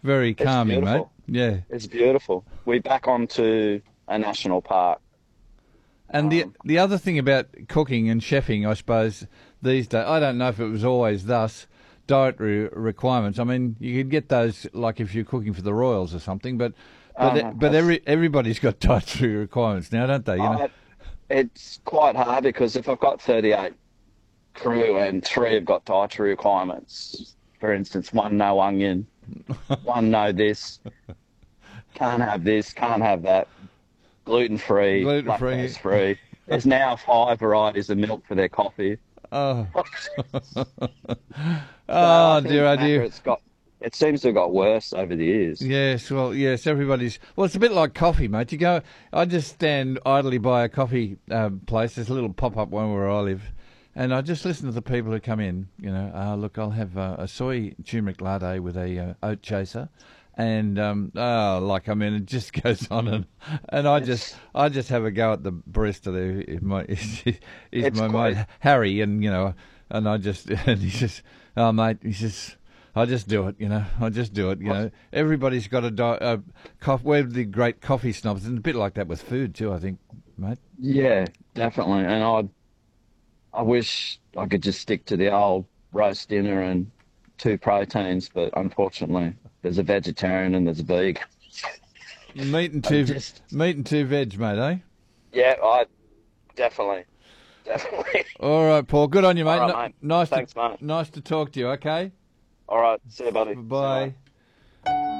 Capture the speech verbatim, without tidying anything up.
very It's calming, mate. beautiful. Yeah. It's beautiful. We're back onto a national park. And the Um, the other thing about cooking and chefing, I suppose, these days, I don't know if it was always thus, dietary requirements. I mean, you could get those like if you're cooking for the Royals or something, but oh but no, but that's, every everybody's got dietary requirements now, don't they? You know. I, it's quite hard because if I've got thirty-eight crew and three have got dietary requirements, for instance, one no onion, one no this, can't have this, can't have that, gluten free, Gluten free. lactose free. There's now five varieties of milk for their coffee. Oh, So I oh dear, think, oh Macca, dear. it's got, it seems to have got worse over the years. Yes, well, yes, everybody's. Well, it's a bit like coffee, mate. You go, I just stand idly by a coffee um, place. There's a little pop up one where I live, and I just listen to the people who come in. You know, uh, look, I'll have uh, a soy turmeric latte with a uh, oat chaser, and um, oh, like I mean, it just goes on, and and I just It's I just have a go at the barista there. Is my is, is it's my mate quite Harry, and you know, and I just and he says, oh mate, he says. I just do it, you know. I just do it, you know. Everybody's got a di- uh, coffee. We're the great coffee snobs, and a bit like that with food too, I think, mate. yeah, definitely. And I I wish I could just stick to the old roast dinner and two proteins, but unfortunately, there's a vegetarian and there's a vegan. Meat and I two, just meat and two veg, mate, eh? yeah, I definitely, definitely. All right, Paul. Good on you, All mate. right, N- mate. nice to Thanks, mate. nice to talk to you. Okay. All right, see you, buddy. See you, mate. Bye.